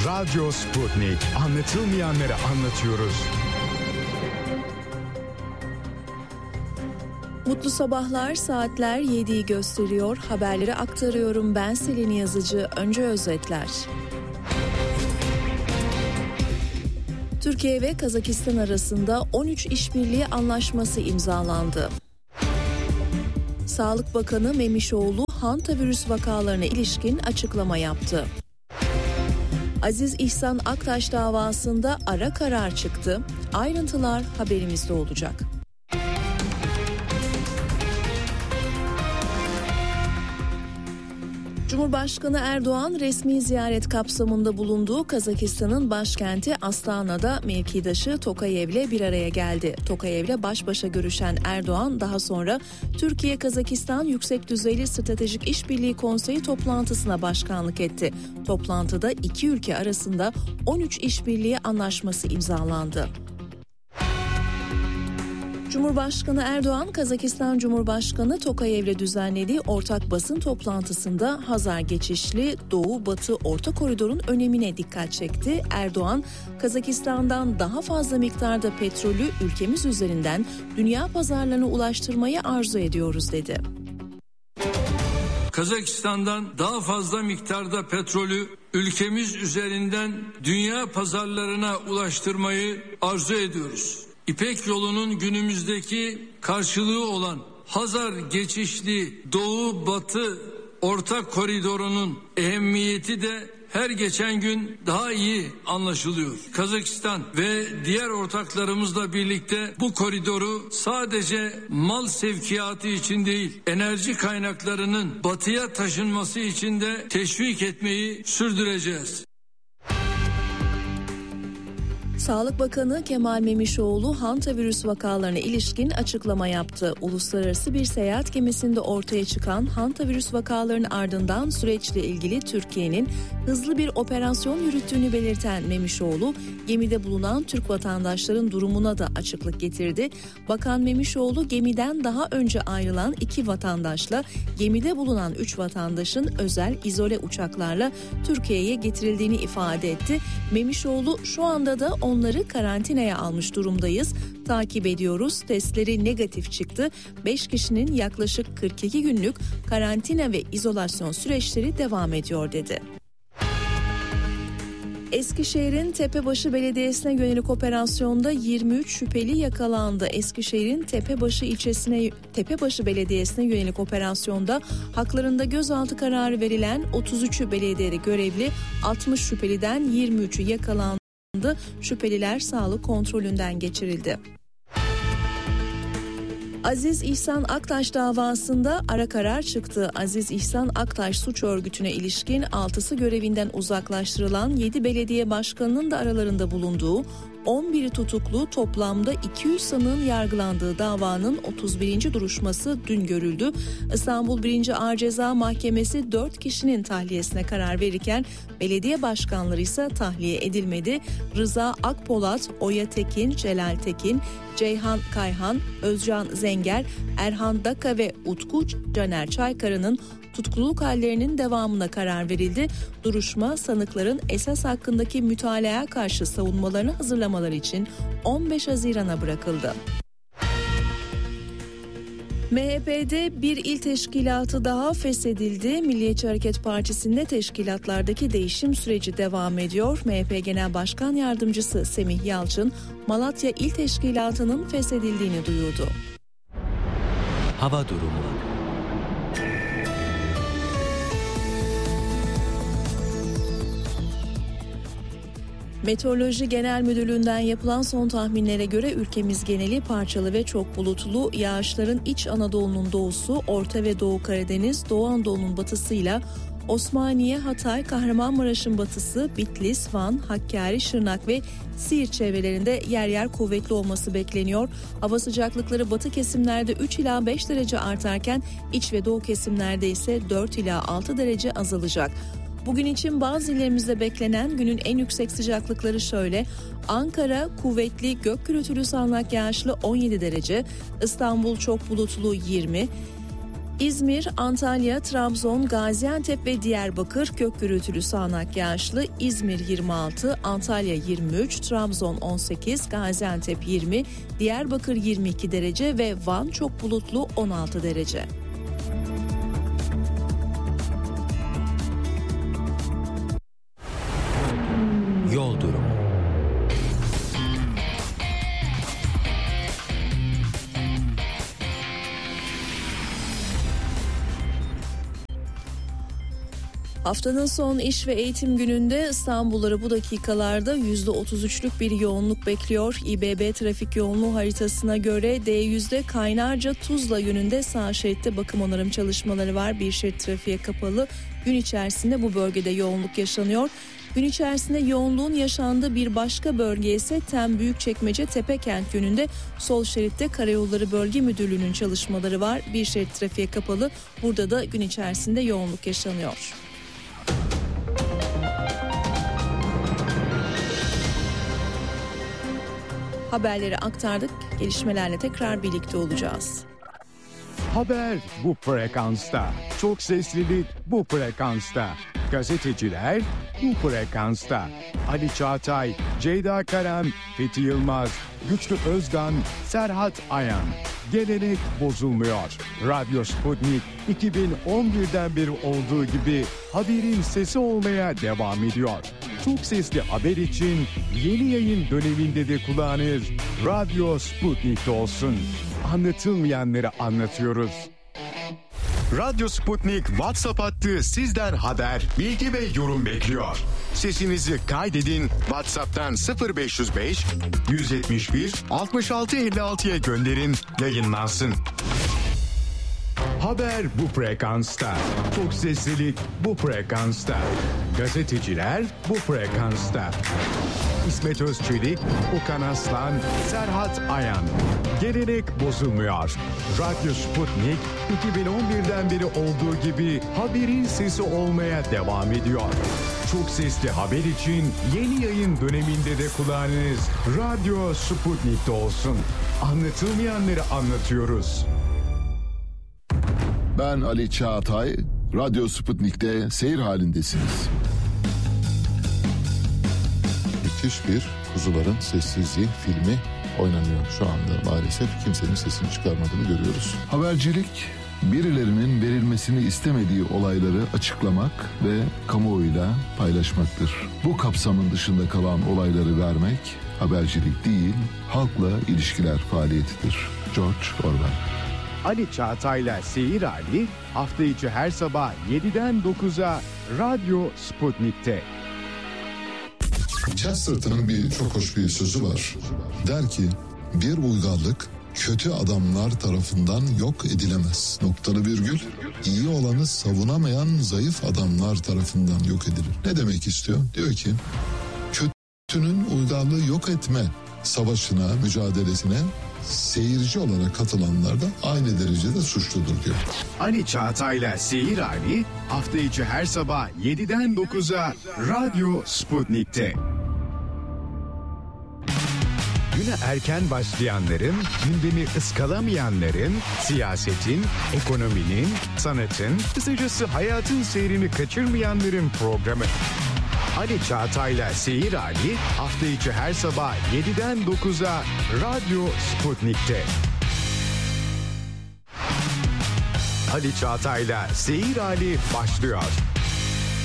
Radyo Sputnik. Anlatılmayanları anlatıyoruz. Mutlu sabahlar, saatler 7'yi gösteriyor. Haberleri aktarıyorum. Ben Selin Yazıcı. Önce özetler. Türkiye ve Kazakistan arasında 13 işbirliği anlaşması imzalandı. Sağlık Bakanı Memişoğlu, hantavirüs vakalarına ilişkin açıklama yaptı. Aziz İhsan Aktaş davasında ara karar çıktı. Ayrıntılar haberimizde olacak. Cumhurbaşkanı Erdoğan resmi ziyaret kapsamında bulunduğu Kazakistan'ın başkenti Astana'da mevkidaşı Tokayev'le bir araya geldi. Tokayev'le baş başa görüşen Erdoğan daha sonra Türkiye-Kazakistan Yüksek Düzeyli Stratejik İşbirliği Konseyi toplantısına başkanlık etti. Toplantıda iki ülke arasında 13 işbirliği anlaşması imzalandı. Cumhurbaşkanı Erdoğan, Kazakistan Cumhurbaşkanı Tokayev'le düzenlediği ortak basın toplantısında Hazar geçişli Doğu-Batı Orta Koridor'un önemine dikkat çekti. Erdoğan, Kazakistan'dan daha fazla miktarda petrolü ülkemiz üzerinden dünya pazarlarına ulaştırmayı arzu ediyoruz dedi. Kazakistan'dan daha fazla miktarda petrolü ülkemiz üzerinden dünya pazarlarına ulaştırmayı arzu ediyoruz. İpek yolunun günümüzdeki karşılığı olan Hazar geçişli Doğu-Batı Orta Koridorunun ehemmiyeti de her geçen gün daha iyi anlaşılıyor. Kazakistan ve diğer ortaklarımızla birlikte bu koridoru sadece mal sevkiyatı için değil, enerji kaynaklarının batıya taşınması için de teşvik etmeyi sürdüreceğiz. Sağlık Bakanı Kemal Memişoğlu hantavirüs vakalarına ilişkin açıklama yaptı. Uluslararası bir seyahat gemisinde ortaya çıkan hantavirüs vakalarının ardından süreçle ilgili Türkiye'nin hızlı bir operasyon yürüttüğünü belirten Memişoğlu, gemide bulunan Türk vatandaşların durumuna da açıklık getirdi. Bakan Memişoğlu, gemiden daha önce ayrılan 2 vatandaşla gemide bulunan 3 vatandaşın özel izole uçaklarla Türkiye'ye getirildiğini ifade etti. Memişoğlu, şu anda da onları karantinaya almış durumdayız. Takip ediyoruz. Testleri negatif çıktı. 5 kişinin yaklaşık 42 günlük karantina ve izolasyon süreçleri devam ediyor dedi. Eskişehir'in Tepebaşı Belediyesi'ne yönelik operasyonda 23 şüpheli yakalandı. Eskişehir'in Tepebaşı Belediyesi'ne yönelik operasyonda haklarında gözaltı kararı verilen 33'ü belediyede görevli 60 şüpheliden 23'ü yakalandı. Şüpheliler sağlık kontrolünden geçirildi. Aziz İhsan Aktaş davasında ara karar çıktı. Aziz İhsan Aktaş suç örgütüne ilişkin 6'sı görevinden uzaklaştırılan 7 belediye başkanının da aralarında bulunduğu 11 tutuklu toplamda 200 sanığın yargılandığı davanın 31. duruşması dün görüldü. İstanbul 1. Ağır Ceza Mahkemesi 4 kişinin tahliyesine karar verirken belediye başkanları ise tahliye edilmedi. Rıza Akpolat, Oya Tekin, Celal Tekin, Ceyhan Kayhan, Özcan Zenger, Erhan Daka ve Utku Caner Çaykara'nın tutukluluk hallerinin devamına karar verildi. Duruşma sanıkların esas hakkındaki mütalaaya karşı savunmalarını hazırlamaları için 15 Haziran'a bırakıldı. MHP'de bir il teşkilatı daha feshedildi. Milliyetçi Hareket Partisi'nde teşkilatlardaki değişim süreci devam ediyor. MHP Genel Başkan Yardımcısı Semih Yalçın, Malatya İl Teşkilatı'nın feshedildiğini duyurdu. Hava durumu. Meteoroloji Genel Müdürlüğü'nden yapılan son tahminlere göre ülkemiz geneli parçalı ve çok bulutlu, yağışların İç Anadolu'nun doğusu, Orta ve Doğu Karadeniz, Doğu Anadolu'nun batısıyla Osmaniye, Hatay, Kahramanmaraş'ın batısı, Bitlis, Van, Hakkari, Şırnak ve Siirt çevrelerinde yer yer kuvvetli olması bekleniyor. Hava sıcaklıkları batı kesimlerde 3 ila 5 derece artarken iç ve doğu kesimlerde ise 4 ila 6 derece azalacak. Bugün için bazı illerimizde beklenen günün en yüksek sıcaklıkları şöyle: Ankara kuvvetli gök gürültülü sağanak yağışlı 17 derece, İstanbul çok bulutlu 20, İzmir, Antalya, Trabzon, Gaziantep ve Diyarbakır gök gürültülü sağanak yağışlı. İzmir 26, Antalya 23, Trabzon 18, Gaziantep 20, Diyarbakır 22 derece ve Van çok bulutlu 16 derece. Yol durumu. Haftanın son iş ve eğitim gününde İstanbulluları bu dakikalarda %33'lük bir yoğunluk bekliyor. İBB trafik yoğunluğu haritasına göre D100'de Kaynarca Tuzla yönünde sağ şeritte bakım onarım çalışmaları var. Bir şerit trafiğe kapalı. Gün içerisinde bu bölgede yoğunluk yaşanıyor. Gün içerisinde yoğunluğun yaşandığı bir başka bölge ise Tem Büyükçekmece Tepekent yönünde sol şeritte Karayolları Bölge Müdürlüğü'nün çalışmaları var. Bir şerit trafiğe kapalı. Burada da gün içerisinde yoğunluk yaşanıyor. Haberleri aktardık. Gelişmelerle tekrar birlikte olacağız. Haber bu frekansta. Çok seslilik bu frekansta. Gazeteciler bu frekansta. Ali Çağatay, Ceyda Karan, Fethi Yılmaz, Güçlü Özgan, Serhat Ayan. Gelenek bozulmuyor. Radyo Sputnik 2011'den beri olduğu gibi haberin sesi olmaya devam ediyor. Çok sesli haber için yeni yayın döneminde de kulağınız Radyo Sputnik'te olsun. Anlatılmayanları anlatıyoruz. Radyo Sputnik WhatsApp hattı sizden haber, bilgi ve yorum bekliyor. Sesinizi kaydedin, WhatsApp'tan 0505 171 66 56'ya gönderin, yayınlansın. Haber bu frekansta. Çok seslilik bu frekansta. Gazeteciler bu frekansta. İsmet Özçelik, Okan Aslan, Serhat Ayan. Gelenek bozulmuyor. Radyo Sputnik 2011'den beri olduğu gibi haberin sesi olmaya devam ediyor. Çok sesli haber için yeni yayın döneminde de kulağınız Radyo Sputnik'te olsun. Anlatılmayanları anlatıyoruz. Ben Ali Çağatay, Radyo Sputnik'te seyir halindesiniz. Müthiş bir Kuzuların Sessizliği filmi oynanıyor şu anda maalesef. Kimsenin sesini çıkarmadığını görüyoruz. Habercilik, birilerinin verilmesini istemediği olayları açıklamak ve kamuoyuyla paylaşmaktır. Bu kapsamın dışında kalan olayları vermek habercilik değil, halkla ilişkiler faaliyetidir. George Orwell. Ali Çağatay'la Seyir Ali hafta içi her sabah 7'den 9'a Radyo Sputnik'te. Chesterton'ın çok hoş bir sözü var. Der ki, bir uygarlık kötü adamlar tarafından yok edilemez. Noktalı virgül, iyi olanı savunamayan zayıf adamlar tarafından yok edilir. Ne demek istiyor? Diyor ki, kötünün uygarlığı yok etme savaşına, mücadelesine seyirci olarak katılanlar da aynı derecede suçludur diyor. Ali Çağatay'la Seyir Ali hafta içi her sabah 7'den 9'a Radyo Sputnik'te. Güne erken başlayanların, gündemi ıskalamayanların, siyasetin, ekonominin, sanatın, kısacası hayatın seyrini kaçırmayanların programı. Ali Çağatay'la Seyir Ali hafta içi her sabah 7'den 9'a Radyo Sputnik'te. Ali Çağatay'la Seyir Ali başlıyor.